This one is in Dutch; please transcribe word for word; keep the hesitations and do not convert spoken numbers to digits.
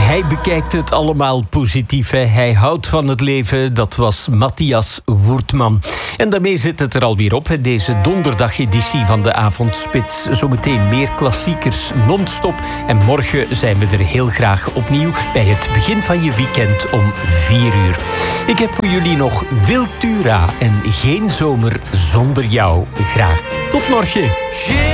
Hij bekijkt het allemaal positief. Hè. Hij houdt van het leven. Dat was Matthias Woertman. En daarmee zit het er alweer op. Hè. Deze donderdageditie van de Avondspits. Zometeen meer klassiekers non-stop. En morgen zijn we er heel graag opnieuw bij het begin van je weekend om vier uur. Ik heb voor jullie nog Wiltura en Geen zomer zonder jou. Graag tot morgen.